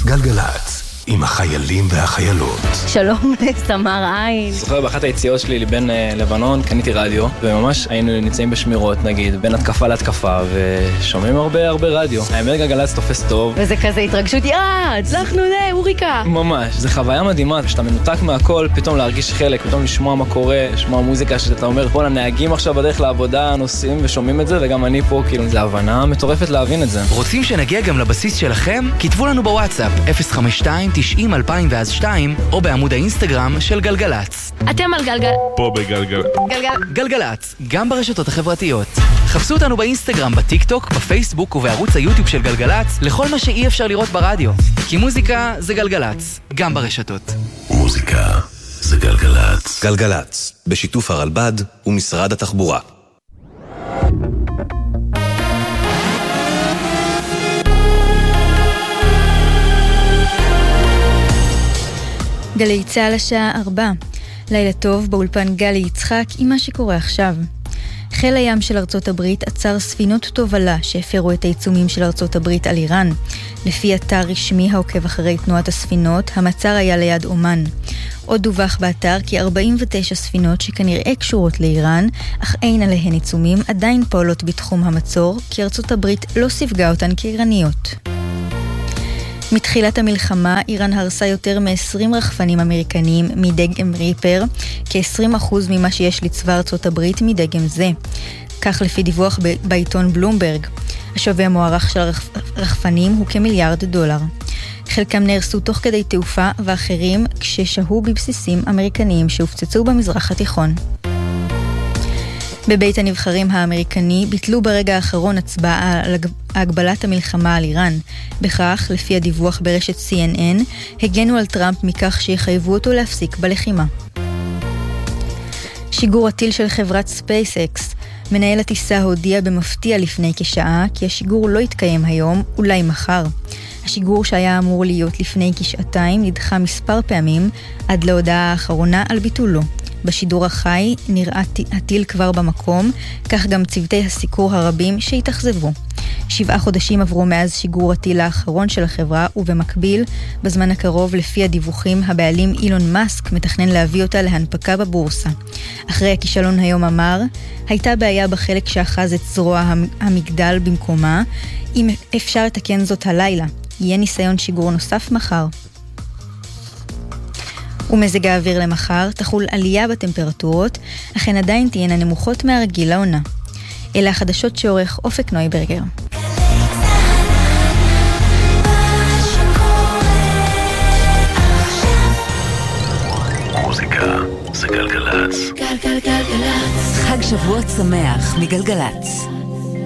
גלגלץ, עם החיילים והחיילות. שלום לסמר עין. זוכר באחת היציאות שלי לבין לבנון, קניתי רדיו, וממש היינו נמצאים בשמירות, נגיד, בין התקפה להתקפה, ושומעים הרבה רדיו. האמת גלגלץ תופס טוב. וזה כזה התרגשות, הצלחנו אוריקה. ממש, זה חוויה מדהימה, כשאתה מנותק מהכל, פתאום להרגיש חלק, פתאום לשמוע מה קורה, לשמוע מוזיקה שאתה אומר, בוא הנהגים עכשיו בדרך לעבודה, נוסעים ושומעים את זה, וגם אני פה, כאילו, זה הבנה מטורפת להבין את זה. רוצים שנגיע גם לבסיס שלכם? כתבו לנו בוואטסאפ 052-90-2002 או בעמוד האינסטגרם של גלגלץ. אתם על גלגל... פה בגלגל... גלגלץ, גם ברשתות החברתיות. חפשו אותנו באינסטגרם, בטיק טוק, בפייסבוק ובערוץ היוטיוב של גלגלץ לכל מה שאי אפשר לראות ברדיו. כי מוזיקה זה גלגלץ, גם ברשתות. מוזיקה זה גלגלץ. גלגלץ, בשיתוף הרלב"ד ומשרד התחבורה. גלי צהל השעה 4. לילה טוב באולפן גלי יצחק עם מה שקורה עכשיו. חיל הים של ארצות הברית עצר ספינות תובלה שהפרו את העיצומים של ארצות הברית על איראן. לפי אתר רשמי העוקב אחרי תנועת הספינות, המעצר היה ליד אומן. עוד דווח באתר כי 49 ספינות שכנראה קשורות לאיראן, אך אין עליהן עיצומים, עדיין פועלות בתחום המצור, כי ארצות הברית לא ספגה אותן כאיראניות. מתחילת המלחמה, איראן הרסה יותר מ-20 רחפנים אמריקניים מדגם ריפר, כ-20% ממה שיש לצבא ארצות הברית מדגם זה. כך לפי דיווח בעיתון בלומברג. השווי המוערך של הרחפנים הוא כמיליארד דולר. חלקם נהרסו תוך כדי תעופה ואחרים כששהו בבסיסים אמריקניים שהופצצו במזרח התיכון. בבית הנבחרים האמריקני ביטלו ברגע האחרון הצבעה על הגבלת המלחמה על איראן. בכך, לפי הדיווח ברשת CNN, הגנו על טראמפ מכך שיחייבו אותו להפסיק בלחימה. שיגור הטיל של חברת SpaceX. מנהל הטיסה הודיע במפתיע לפני כשעה כי השיגור לא יתקיים היום, אולי מחר. השיגור שהיה אמור להיות לפני כשעתיים נדחה מספר פעמים עד להודעה האחרונה על ביטולו. בשידור החי נראה הטיל כבר במקום, כך גם צוותי הסיקור הרבים שהתאכזבו. 7 חודשים עברו מאז שיגור הטיל האחרון של החברה, ובמקביל, בזמן הקרוב לפי הדיווחים, הבעלים אילון מאסק מתכנן להביא אותה להנפקה בבורסה. אחרי הכישלון היום אמר, הייתה בעיה בחלק שאחז את זרוע המגדל במקומה, אם אפשר לתקן זאת הלילה. יהיה ניסיון שיגור נוסף מחר. ומזג האוויר למחר תחול עלייה בטמפרטורות, אך הן עדיין תהיינה נמוכות מהרגיל לעונה. אלה החדשות שעורך אופק נויברגר. מוזיקה זה גלגלץ. גלגלצ. חג שבועות שמח מגלגלץ.